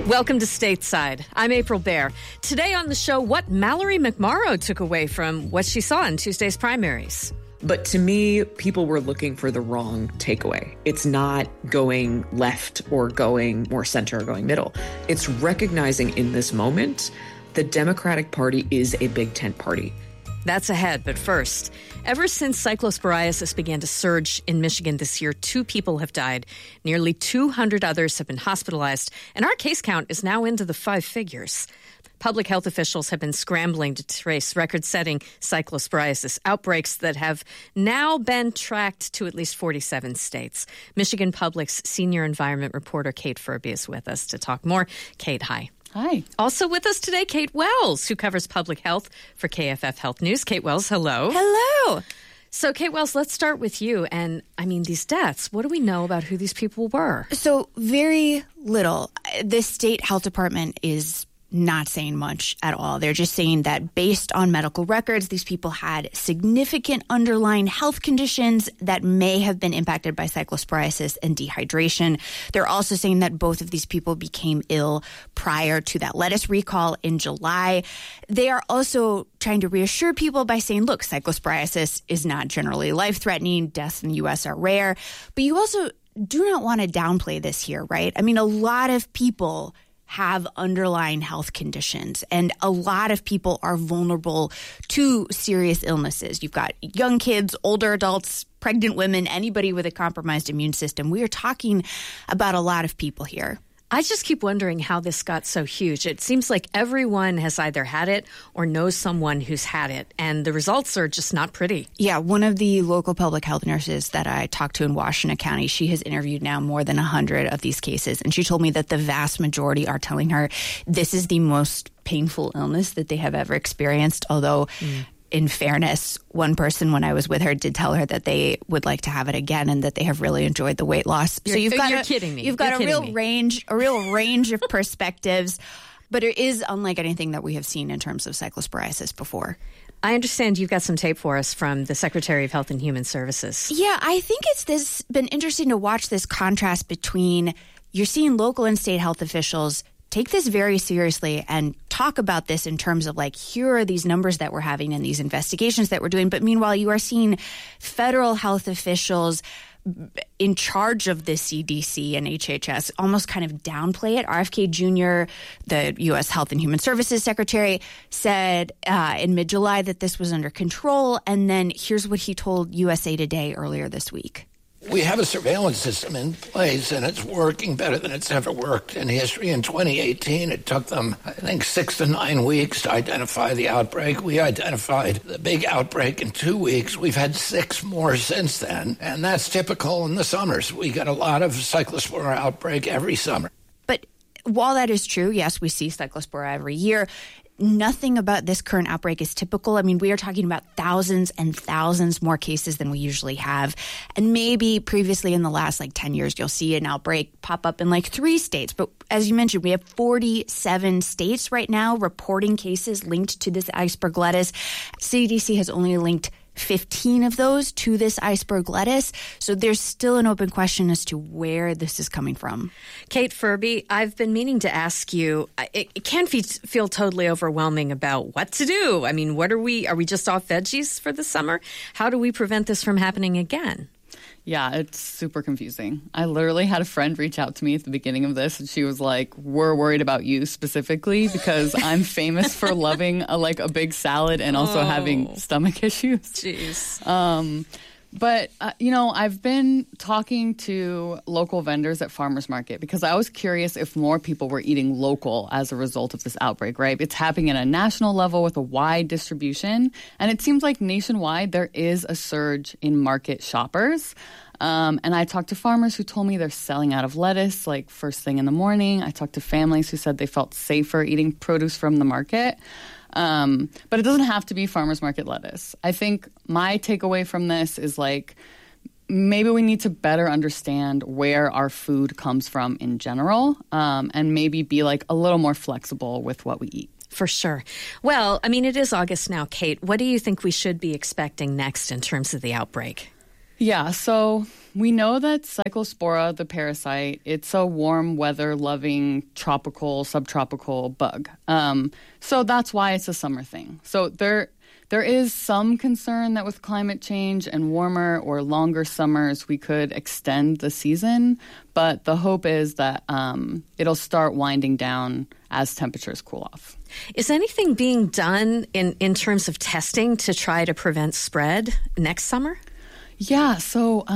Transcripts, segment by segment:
Welcome to Stateside. I'm April Baer. Today on the show, what Mallory McMorrow took away from what she saw in Tuesday's primaries. But to me, people were looking for the wrong takeaway. It's not going left or going more center or going middle. It's recognizing in this moment the Democratic Party is a big tent party. That's ahead, but first, ever since cyclosporiasis began to surge in Michigan this year, 2 people have died. Nearly 200 others have been hospitalized, and our case count is now into the 5 figures. Public health officials have been scrambling to trace record-setting cyclosporiasis outbreaks that have now been tracked to at least 47 states. Michigan Public's senior environment reporter Kate Furby is with us to talk more. Kate, hi. Hi. Also with us today, Kate Wells, who covers public health for KFF Health News. Kate Wells, hello. Hello. So, Kate Wells, let's start with you. And, I mean, these deaths, what do we know about who these people were? So, very little. The state health department is not saying much at all. They're just saying that based on medical records, these people had significant underlying health conditions that may have been impacted by cyclosporiasis and dehydration. They're also saying that both of these people became ill prior to that lettuce recall in July. They are also trying to reassure people by saying, look, cyclosporiasis is not generally life-threatening. Deaths in the U.S. are rare. But you also do not want to downplay this here, right? I mean, a lot of people have underlying health conditions, and a lot of people are vulnerable to serious illnesses. You've got young kids, older adults, pregnant women, anybody with a compromised immune system. We are talking about a lot of people here. I just keep wondering how this got so huge. It seems like everyone has either had it or knows someone who's had it, and the results are just not pretty. Yeah, one of the local public health nurses that I talked to in Washington County, she has interviewed now more than 100 of these cases, and she told me that the vast majority are telling her this is the most painful illness that they have ever experienced, although in fairness, one person when I was with her did tell her that they would like to have it again and that they have really enjoyed the weight loss. You're kidding me. You've got a real range of perspectives, but it is unlike anything that we have seen in terms of cyclosporiasis before. I understand you've got some tape for us from the Secretary of Health and Human Services. Yeah, I think it's been interesting to watch this contrast between you're seeing local and state health officials take this very seriously and talk about this in terms of like, here are these numbers that we're having and these investigations that we're doing. But meanwhile, you are seeing federal health officials in charge of the CDC and HHS almost kind of downplay it. RFK Jr., the U.S. Health and Human Services Secretary, said in mid-July that this was under control. And then here's what he told USA Today earlier this week. We have a surveillance system in place, and it's working better than it's ever worked in history. In 2018, it took them, I think, 6 to 9 weeks to identify the outbreak. We identified the big outbreak in 2 weeks. We've had 6 more since then, and that's typical in the summers. We get a lot of cyclospora outbreak every summer. But while that is true, yes, we see cyclospora every year. Nothing about this current outbreak is typical. I mean, we are talking about thousands and thousands more cases than we usually have. And maybe previously in the last 10 years, you'll see an outbreak pop up in 3 states. But as you mentioned, we have 47 states right now reporting cases linked to this iceberg lettuce. CDC has only linked 15 of those to this iceberg lettuce. So there's still an open question as to where this is coming from. Kate Furby, I've been meaning to ask you, it can feel totally overwhelming about what to do. I mean, are we just off veggies for the summer? How do we prevent this from happening again? Yeah, it's super confusing. I literally had a friend reach out to me at the beginning of this, and she was like, we're worried about you specifically because I'm famous for loving a big salad and also having stomach issues. Jeez. But, I've been talking to local vendors at farmers market because I was curious if more people were eating local as a result of this outbreak, right? It's happening at a national level with a wide distribution. And it seems like nationwide there is a surge in market shoppers. And I talked to farmers who told me they're selling out of lettuce first thing in the morning. I talked to families who said they felt safer eating produce from the market. But it doesn't have to be farmers market lettuce. I think my takeaway from this is maybe we need to better understand where our food comes from in general, and maybe be a little more flexible with what we eat. For sure. Well, I mean, it is August now, Kate. What do you think we should be expecting next in terms of the outbreak? Yeah, so We know that Cyclospora, the parasite, it's a warm weather loving tropical, subtropical bug. So that's why it's a summer thing. So there is some concern that with climate change and warmer or longer summers, we could extend the season. But the hope is that it'll start winding down as temperatures cool off. Is anything being done in terms of testing to try to prevent spread next summer? Yeah, so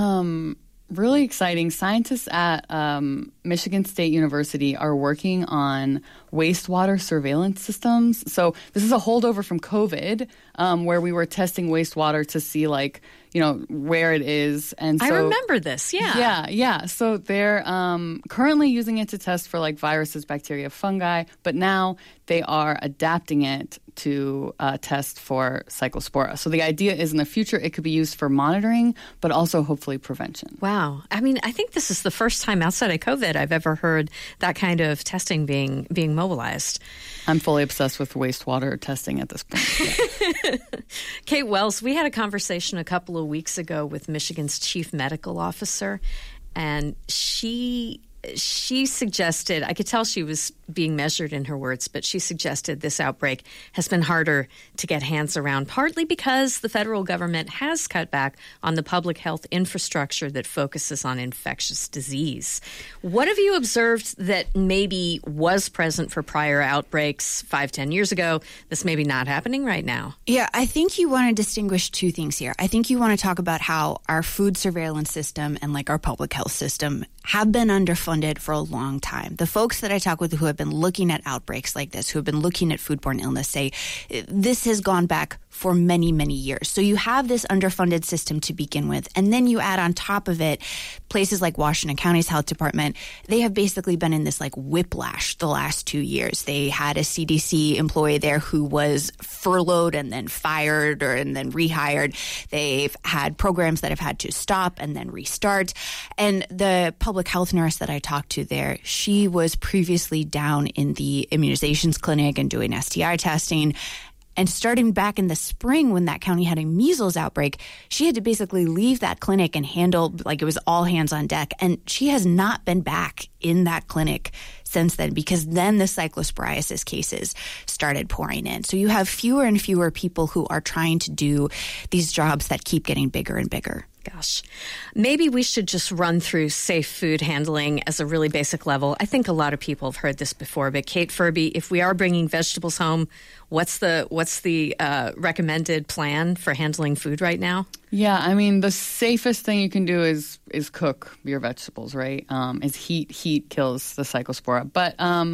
really exciting. Scientists at Michigan State University are working on wastewater surveillance systems. So this is a holdover from COVID, where we were testing wastewater to see, like, you know, where it is. And so, I remember this, Yeah. So they're currently using it to test for, like, viruses, bacteria, fungi, but now they are adapting it to test for Cyclospora. So the idea is in the future it could be used for monitoring, but also hopefully prevention. Wow. I mean, I think this is the first time outside of COVID I've ever heard that kind of testing being mobilized. I'm fully obsessed with wastewater testing at this point. Yeah. Kate Wells, we had a conversation a couple of weeks ago with Michigan's chief medical officer, and she suggested, I could tell she was being measured in her words, but she suggested this outbreak has been harder to get hands around, partly because the federal government has cut back on the public health infrastructure that focuses on infectious disease. What have you observed that maybe was present for prior outbreaks 5-10 years ago that's maybe not happening right now? Yeah, I think you want to distinguish two things here. I think you want to talk about how our food surveillance system and, like, our public health system have been underfunded for a long time. The folks that I talk with who have been looking at outbreaks like this, who have been looking at foodborne illness, say this has gone back for many, many years. So you have this underfunded system to begin with, and then you add on top of it places like Washington County's health department. They have basically been in this, like, whiplash the last 2 years. They had a CDC employee there who was furloughed and then fired and then rehired. They've had programs that have had to stop and then restart. And the public health nurse that I talked to there, she was previously down in the immunizations clinic and doing STI testing. And starting back in the spring when that county had a measles outbreak, she had to basically leave that clinic and handle, like, it was all hands on deck. And she has not been back in that clinic since then, because then the cyclosporiasis cases started pouring in. So you have fewer and fewer people who are trying to do these jobs that keep getting bigger and bigger. Gosh, maybe we should just run through safe food handling as a really basic level. I think a lot of people have heard this before, but Kate Furby, if we are bringing vegetables home, what's the recommended plan for handling food right now? Yeah, I mean, the safest thing you can do is cook your vegetables, right? Is heat kills the Cyclospora. But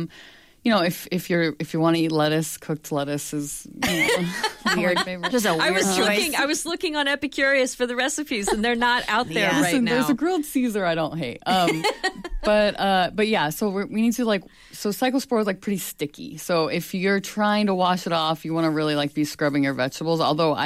you know, if you want to eat lettuce, cooked lettuce is, you know, weird. Just a weird choice. I was looking on Epicurious for the recipes, and they're not out there right Listen, now. There's a grilled Caesar I don't hate. But yeah, so we need to, like, so Cyclospora is, like, pretty sticky. So if you're trying to wash it off, you want to really, like, be scrubbing your vegetables. Although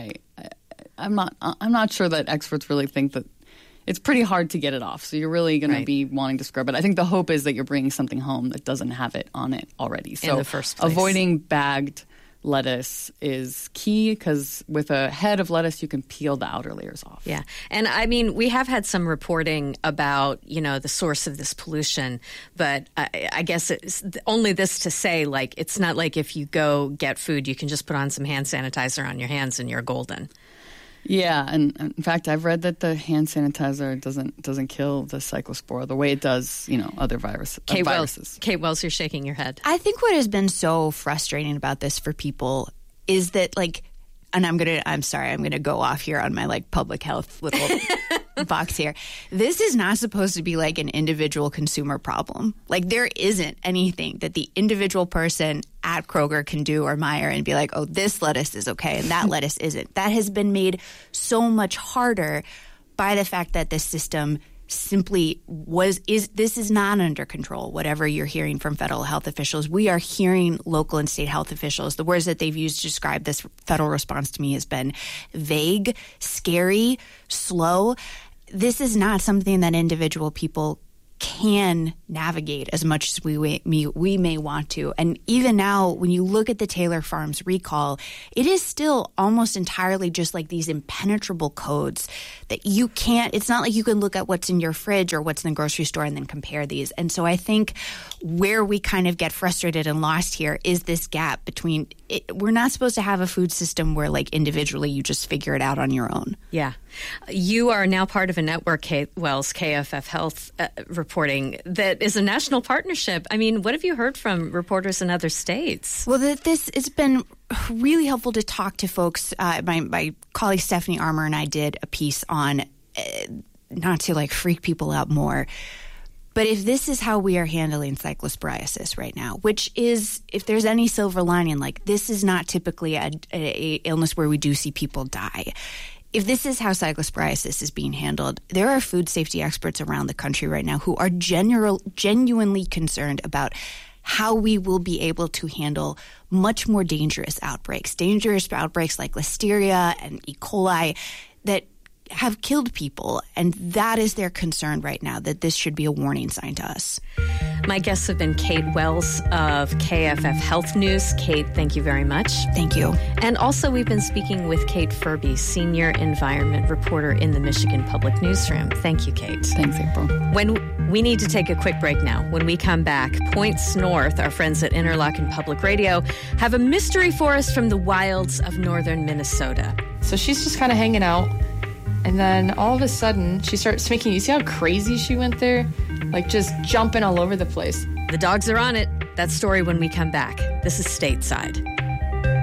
I'm not sure that experts really think that. It's pretty hard to get it off, so you're really going to be wanting to scrub it. I think the hope is that you're bringing something home that doesn't have it on it already. So in the first place, avoiding bagged lettuce is key, because with a head of lettuce, you can peel the outer layers off. Yeah. And I mean, we have had some reporting about, you know, the source of this pollution, but I guess it's only this to say, like, it's not like if you go get food, you can just put on some hand sanitizer on your hands and you're golden. Yeah, and in fact, I've read that the hand sanitizer doesn't kill the Cyclospora the way it does, you know, other viruses. Kate Wells, you're shaking your head. I think what has been so frustrating about this for people is that, like, and I'm gonna go off here on my, like, public health little box here. This is not supposed to be, like, an individual consumer problem. Like, there isn't anything that the individual person at Kroger can do, or Meijer, and be like, oh, this lettuce is okay and that lettuce isn't. That has been made so much harder by the fact that this system simply this is not under control. Whatever you're hearing from federal health officials, we are hearing local and state health officials. The words that they've used to describe this federal response to me has been vague, scary, slow. This is not something that individual people can navigate as much as we may want to. And even now, when you look at the Taylor Farms recall, it is still almost entirely just like these impenetrable codes that you can't, it's not like you can look at what's in your fridge or what's in the grocery store and then compare these. And so I think where we kind of get frustrated and lost here is this gap between, we're not supposed to have a food system where like individually you just figure it out on your own. Yeah. You are now part of a network, KFF Health reporting, that is a national partnership. I mean, what have you heard from reporters in other states? Well, it's been really helpful to talk to folks. My colleague Stephanie Armour and I did a piece on, not to like freak people out more, but if this is how we are handling cyclosporiasis right now, which is, if there's any silver lining, like this is not typically a illness where we do see people die. If this is how cyclosporiasis is being handled, there are food safety experts around the country right now who are genuinely concerned about how we will be able to handle much more dangerous outbreaks like Listeria and E. coli that have killed people. And that is their concern right now, that this should be a warning sign to us. My guests have been Kate Wells of KFF Health News. Kate, thank you very much. Thank you. And also we've been speaking with Kate Furby, Senior Environment Reporter in the Michigan Public Newsroom. Thank you, Kate. Thanks, April. We need to take a quick break now. When we come back, Points North, our friends at Interlochen Public Radio, have a mystery for us from the wilds of northern Minnesota. So she's just kind of hanging out. And then all of a sudden, she starts making, you see how crazy she went there? Like just jumping all over the place. The dogs are on it. That story when we come back. This is Stateside.